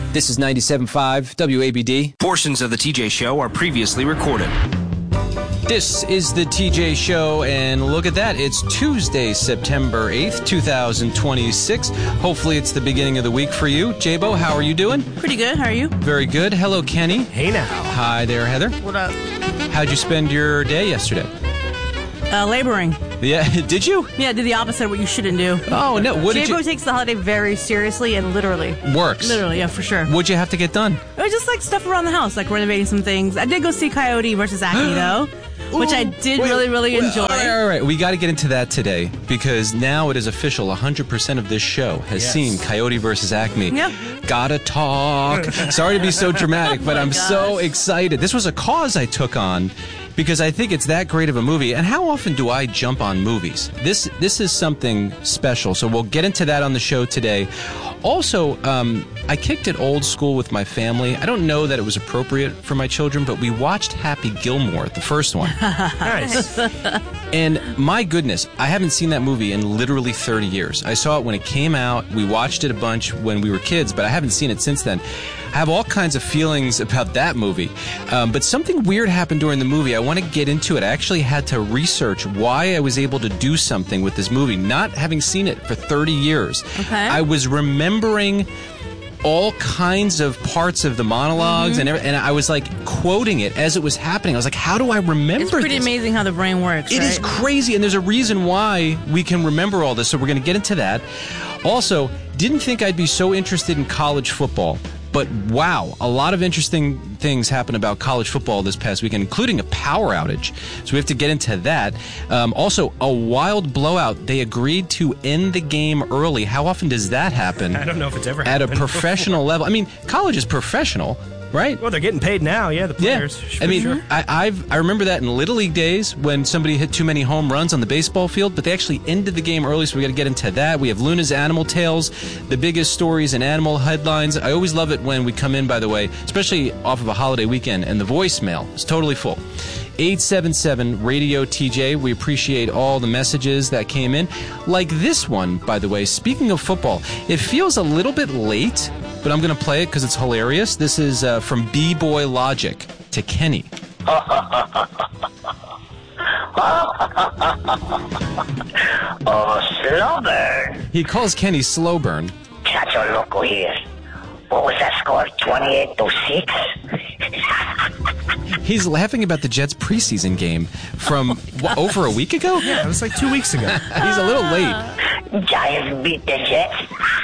This is 97.5 WABD. Portions of the TJ Show are previously recorded. This is the TJ Show, and look at that. It's Tuesday, September 8th, 2026. Hopefully it's the beginning of the week for you. J-Bo, how are you doing? Pretty good. How are you? Very good. Hello, Kenny. Hey now. Hi there, Heather. What up? How'd you spend your day yesterday? Laboring. Yeah, did you? Yeah, did the opposite of what you shouldn't do. Oh, no. What did J-Bo you... takes the holiday very seriously and literally. Works. Literally, yeah, for sure. What'd you have to get done? It was just like stuff around the house, like renovating some things. I did go see Coyote versus Acme, though, which I did really enjoy. All right. We got to get into that today because now it is official. 100% of this show has seen Coyote versus Acme. Yep. Gotta talk. Sorry to be so dramatic, but I'm so excited. This was a cause I took on because I think it's that great of a movie. And how often do I jump on movies? This is something special. So we'll get into that on the show today. Also, I kicked it old school with my family. I don't know that it was appropriate for my children, but we watched Happy Gilmore, the first one. Nice. And my goodness, I haven't seen that movie in literally 30 years. I saw it when it came out. We watched it a bunch when we were kids, but I haven't seen it since then. I have all kinds of feelings about that movie. But something weird happened during the movie. I want to get into it. I actually had to research why I was able to do something with this movie, not having seen it for 30 years. Okay. I was remembering all kinds of parts of the monologues and I was like quoting it as it was happening. I was like, how do I remember It's pretty this? amazing how the brain works, It right? is crazy, and there's a reason why we can remember all this, so we're going to get into that. Also, didn't think I'd be so interested in college football, but wow, a lot of interesting things happened about college football this past weekend, including a power outage. So we have to get into that. Also, a wild blowout. They agreed to end the game early. How often does that happen? I don't know if it's ever at happened a professional level. I mean, college is professional, right? Well, they're getting paid now, the players. Yeah, I mean, sure. I remember that in Little League days when somebody hit too many home runs on the baseball field, but they actually ended the game early, so we got to get into that. We have Luna's Animal Tales, the biggest stories and animal headlines. I always love it when we come in, by the way, especially off of a holiday weekend, and the voicemail is totally full. 877-RADIO-TJ. We appreciate all the messages that came in. Like this one, by the way, speaking of football, it feels a little bit late, but I'm going to play it because it's hilarious. This is from B-Boy Logic to Kenny. Slow burn. He calls Kenny Slow Burn. Chacho Loco here. What was that score? 28-6? He's laughing about the Jets preseason game from over a week ago? Yeah, it was like 2 weeks ago. He's a little late. Giants beat the Jets.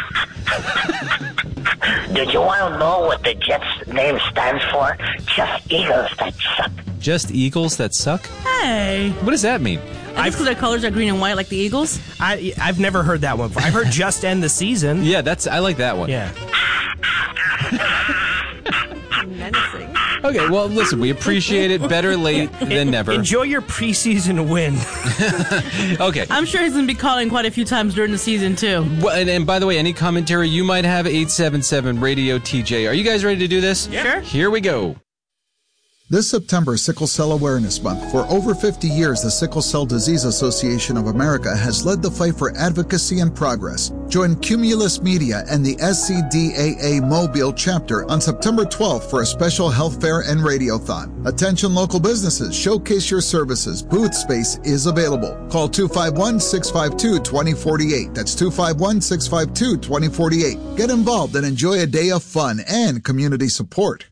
Do you want to know what the Jets name stands for? Just Eagles that suck. Just Eagles that suck? Hey. What does that mean? Because their colors are green and white like the Eagles? I've never heard that one before. I've heard just end the season. Yeah, I like that one. Yeah. Menacing. Okay, well, listen, we appreciate it. Better late than never. Enjoy your preseason win. Okay. I'm sure he's going to be calling quite a few times during the season, too. Well, and by the way, any commentary you might have, 877-RADIO-TJ. Are you guys ready to do this? Yeah. Sure. Here we go. This September is Sickle Cell Awareness Month. For over 50 years, the Sickle Cell Disease Association of America has led the fight for advocacy and progress. Join Cumulus Media and the SCDAA Mobile chapter on September 12th for a special health fair and radiothon. Attention local businesses, showcase your services. Booth space is available. Call 251-652-2048. That's 251-652-2048. Get involved and enjoy a day of fun and community support.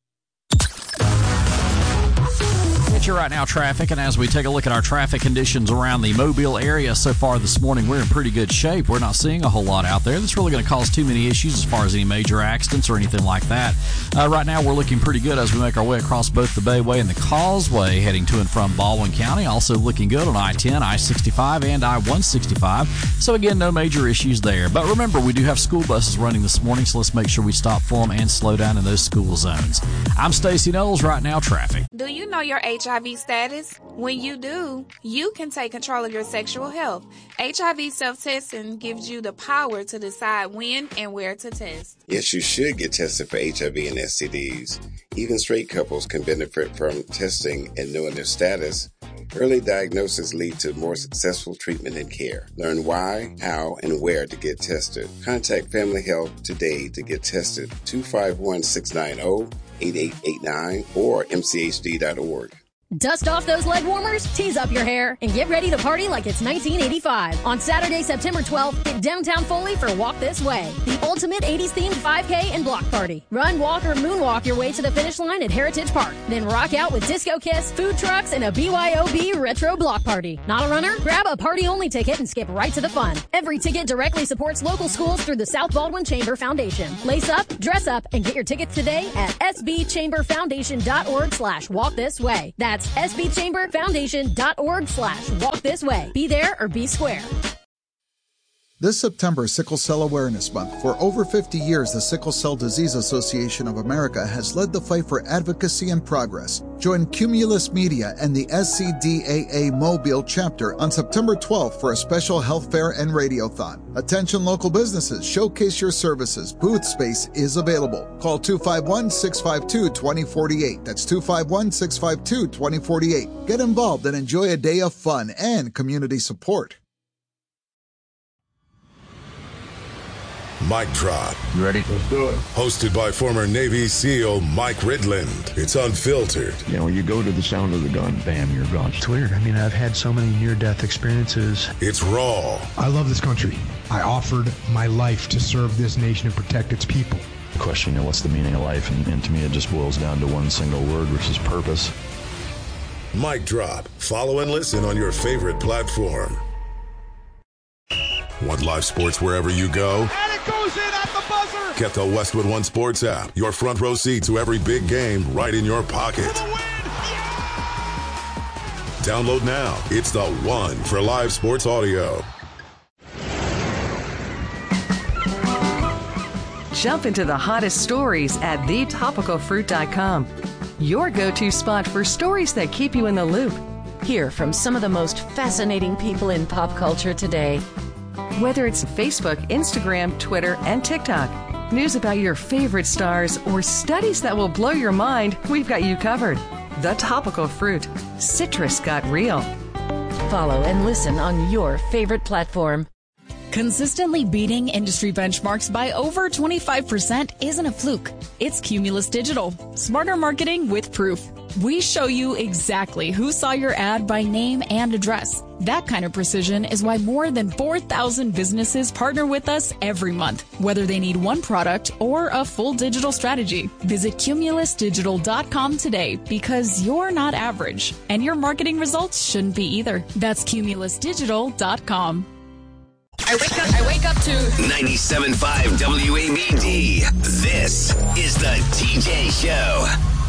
You're right now traffic, and as we take a look at our traffic conditions around the Mobile area so far this morning, we're in pretty good shape. We're not seeing a whole lot out there that's really going to cause too many issues as far as any major accidents or anything like that. Right now we're looking pretty good as we make our way across both the Bayway and the Causeway heading to and from Baldwin County. Also looking good on I-10, I-65, and I-165. So again, no major issues there. But remember, we do have school buses running this morning, so let's make sure we stop for them and slow down in those school zones. I'm Stacey Knowles. Right now traffic. Do you know your HIV status? When you do, you can take control of your sexual health. HIV self-testing gives you the power to decide when and where to test. Yes, you should get tested for HIV and STDs. Even straight couples can benefit from testing and knowing their status. Early diagnosis leads to more successful treatment and care. Learn why, how, and where to get tested. Contact Family Health today to get tested. 251-690-8889 or mchd.org. Dust off those leg warmers, tease up your hair, and get ready to party like it's 1985. On Saturday, September 12th, hit downtown Foley for Walk This Way, the ultimate 80s-themed 5K and block party. Run, walk, or moonwalk your way to the finish line at Heritage Park. Then rock out with Disco Kiss, food trucks, and a BYOB retro block party. Not a runner? Grab a party-only ticket and skip right to the fun. Every ticket directly supports local schools through the South Baldwin Chamber Foundation. Lace up, dress up, and get your tickets today at sbchamberfoundation.org/walkthisway. That's sbchamberfoundation.org/walkthisway. Be there or be square. This September is Sickle Cell Awareness Month. For over 50 years, the Sickle Cell Disease Association of America has led the fight for advocacy and progress. Join Cumulus Media and the SCDAA Mobile chapter on September 12th for a special health fair and radiothon. Attention local businesses, showcase your services. Booth space is available. Call 251-652-2048. That's 251-652-2048. Get involved and enjoy a day of fun and community support. Mic Drop. You ready? Let's do it. Hosted by former Navy SEAL Mike Ridland. It's unfiltered. You know, you go to the sound of the gun, bam, you're gone. It's weird. I mean, I've had so many near-death experiences. It's raw. I love this country. I offered my life to serve this nation and protect its people. The question, what's the meaning of life? And to me, it just boils down to one single word, which is purpose. Mic Drop. Follow and listen on your favorite platform. Want live sports wherever you go? And it goes in at the buzzer! Get the Westwood One Sports app. Your front row seat to every big game right in your pocket. For the win! Yeah! Download now. It's the one for live sports audio. Jump into the hottest stories at thetopicalfruit.com. Your go-to spot for stories that keep you in the loop. Hear from some of the most fascinating people in pop culture today. Whether it's Facebook, Instagram, Twitter, and TikTok, news about your favorite stars, or studies that will blow your mind, we've got you covered. The Topical Fruit. Citrus got real. Follow and listen on your favorite platform. Consistently beating industry benchmarks by over 25% isn't a fluke. It's Cumulus Digital. Smarter marketing with proof. We show you exactly who saw your ad by name and address. That kind of precision is why more than 4,000 businesses partner with us every month, whether they need one product or a full digital strategy. Visit cumulusdigital.com today because you're not average, and your marketing results shouldn't be either. That's cumulusdigital.com. I wake up to 97.5 WABD. This is the TJ Show.